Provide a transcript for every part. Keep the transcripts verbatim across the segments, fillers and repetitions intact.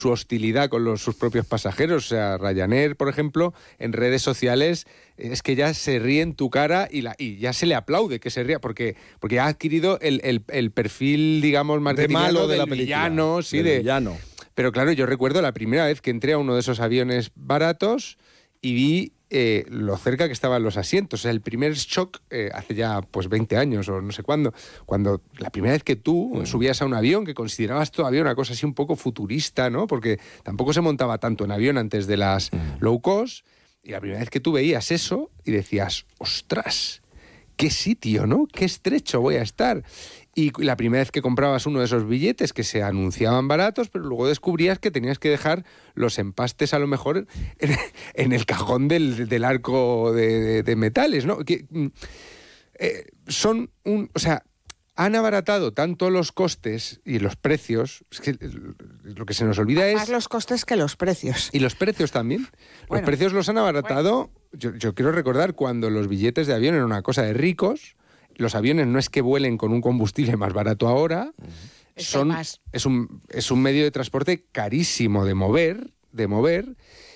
su hostilidad con los, sus propios pasajeros. O sea, Ryanair, por ejemplo, en redes sociales es que ya se ríe en tu cara y, la, y ya se le aplaude que se ría, porque, porque ha adquirido el, el, el perfil, digamos, marketingano de malo de del la película, villano. Sí, del de, villano. Pero claro, yo recuerdo la primera vez que entré a uno de esos aviones baratos y vi eh, lo cerca que estaban los asientos. O sea, el primer shock, eh, hace ya pues veinte años o no sé cuándo, cuando la primera vez que tú mm. subías a un avión, que considerabas todavía una cosa así un poco futurista, ¿no? Porque tampoco se montaba tanto en avión antes de las mm. low cost, y la primera vez que tú veías eso y decías, ostras, qué sitio, ¿no? Qué estrecho voy a estar. Y la primera vez que comprabas uno de esos billetes que se anunciaban baratos, pero luego descubrías que tenías que dejar los empastes a lo mejor en, en el cajón del, del arco de, de, de metales, ¿no? Que, eh, son un... O sea, han abaratado tanto los costes y los precios, es que lo que se nos olvida es... Más los costes que los precios. Y los precios también. Bueno, los precios los han abaratado. Bueno. Yo, yo quiero recordar cuando los billetes de avión eran una cosa de ricos. Los aviones no es que vuelen con un combustible más barato ahora, uh-huh. son, más. Es, un, es un medio de transporte carísimo de mover, de mover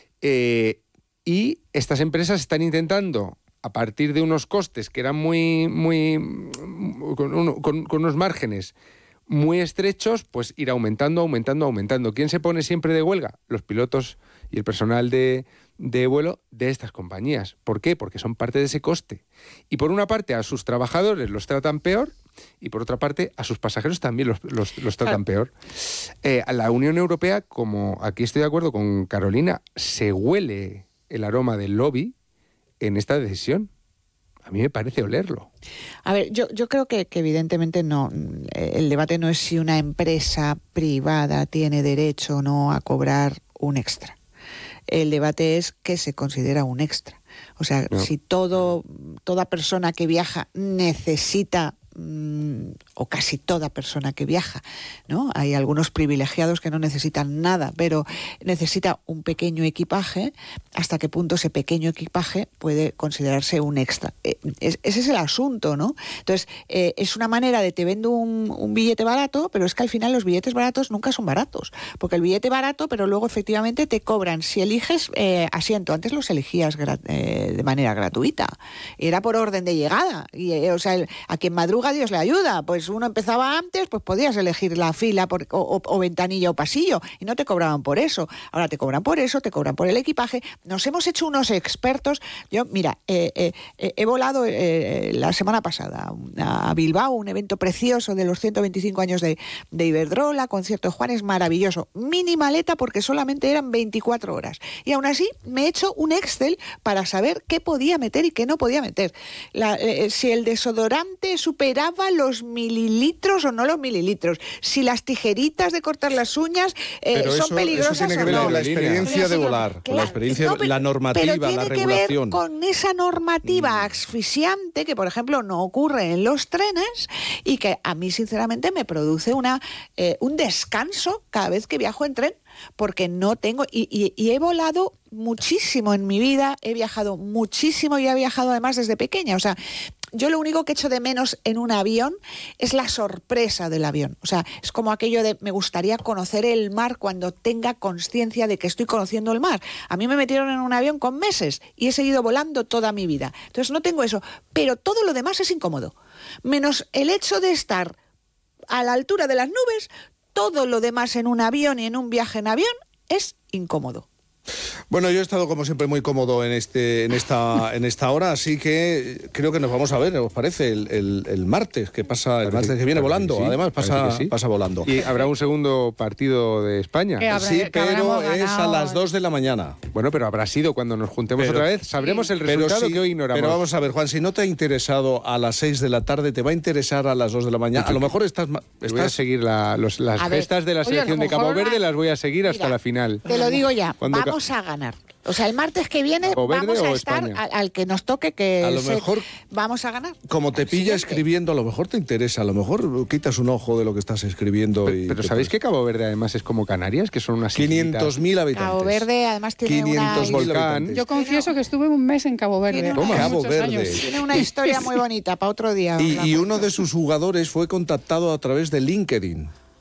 eh, y estas empresas están intentando, a partir de unos costes que eran muy, muy con, uno, con, con unos márgenes muy estrechos, pues ir aumentando, aumentando, aumentando. ¿Quién se pone siempre de huelga? Los pilotos y el personal de, de vuelo de estas compañías. ¿Por qué? Porque son parte de ese coste. Y por una parte a sus trabajadores los tratan peor y por otra parte a sus pasajeros también los, los, los tratan ah. peor. Eh, a la Unión Europea, como aquí estoy de acuerdo con Carolina, se huele el aroma del lobby en esta decisión. A mí me parece olerlo. A ver, yo, yo creo que, que evidentemente no. El debate no es si una empresa privada tiene derecho o no a cobrar un extra. El debate es qué se considera un extra. O sea, no. si todo, toda persona que viaja necesita, mmm, o casi toda persona que viaja, ¿no? Hay algunos privilegiados que no necesitan nada, pero necesita un pequeño equipaje. ¿Hasta qué punto ese pequeño equipaje puede considerarse un extra? Eh, es, ese es el asunto, ¿no? Entonces, eh, es una manera de te vendo un, un billete barato, pero es que al final los billetes baratos nunca son baratos, porque el billete barato, pero luego efectivamente te cobran, si eliges eh, asiento, antes los elegías gra- eh, de manera gratuita, era por orden de llegada, y, eh, o sea, el, a quien madruga Dios le ayuda, pues uno empezaba antes, pues podías elegir la fila por, o, o, o ventanilla o pasillo, y no te cobraban por eso. Ahora te cobran por eso, te cobran por el equipaje. Nos hemos hecho unos expertos. Yo, mira, eh, eh, eh, he volado eh, la semana pasada a Bilbao, un evento precioso de los ciento veinticinco años de, de Iberdrola, concierto de Juanes, maravilloso. Mini maleta porque solamente eran veinticuatro horas. Y aún así me he hecho un Excel para saber qué podía meter y qué no podía meter. La, eh, si el desodorante superaba los mililitros o no los mililitros, si las tijeritas de cortar las uñas eh, son eso, peligrosas eso tiene que ver o no. con la experiencia de volar, claro, con la experiencia, no, pero, la normativa, pero tiene la que regulación. Ver con esa normativa mm. asfixiante que, por ejemplo, no ocurre en los trenes y que a mí, sinceramente, me produce una eh, un descanso cada vez que viajo en tren, porque no tengo... Y, y, y he volado muchísimo en mi vida, he viajado muchísimo y he viajado además desde pequeña. O sea, yo lo único que echo de menos en un avión es la sorpresa del avión. O sea, es como aquello de me gustaría conocer el mar cuando tenga conciencia de que estoy conociendo el mar. A mí me metieron en un avión con meses y he seguido volando toda mi vida. Entonces no tengo eso. Pero todo lo demás es incómodo. Menos el hecho de estar a la altura de las nubes, todo lo demás en un avión y en un viaje en avión es incómodo. Bueno, yo he estado como siempre muy cómodo en este en esta en esta hora, así que creo que nos vamos a ver, ¿os parece? El, el, el martes, que pasa, el martes que viene volando, además pasa, sí. pasa volando. Y habrá un segundo partido de España. Habrá, sí, pero es a las dos de la mañana. Bueno, pero habrá sido cuando nos juntemos pero, otra vez, sabremos sí. el resultado sí, que hoy ignoramos. Pero vamos a ver, Juan, si no te ha interesado a las seis de la tarde, te va a interesar a las dos de la mañana. A lo mejor estás... estás... Voy a seguir la, los, las a gestas ver, de la selección oye, de Cabo Verde, las voy a seguir Mira, hasta la final. Te lo digo ya, cuando vamos a ganar. O sea, el martes que viene vamos a estar al, al que nos toque, que a lo se, mejor vamos a ganar. Como te pilla escribiendo, a lo mejor te interesa, a lo mejor quitas un ojo de lo que estás escribiendo. Pero, y pero ¿sabéis que Cabo Verde además es como Canarias, que son unas quinientos mil habitantes? Cabo Verde además tiene quinientos una... volcán. Yo confieso que estuve un mes en Cabo Verde. ¿Cómo? Cabo Verde. Años. Tiene una historia muy bonita para otro día. Y, y uno de sus jugadores fue contactado a través de LinkedIn.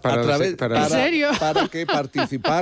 para, a través, para, para, ¿En serio? para que participar